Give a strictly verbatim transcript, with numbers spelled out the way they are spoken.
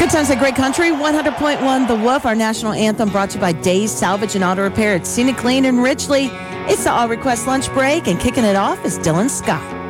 Good times at Great Country, one hundred point one The Wolf, our national anthem brought to you by Days Salvage and Auto Repair at Scenic Lane in Richley. It's the All Request Lunch Break, and kicking it off is Dylan Scott.